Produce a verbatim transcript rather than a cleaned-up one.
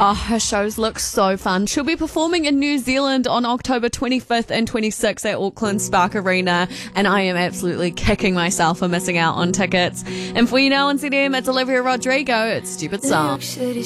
Oh, her shows look so fun. She'll be performing in New Zealand on October twenty-fifth and twenty-sixth at Auckland Spark Arena, and I am absolutely kicking myself for missing out on tickets. And for you now on Z D M, it's Olivia Rodrigo. It's Stupid Song.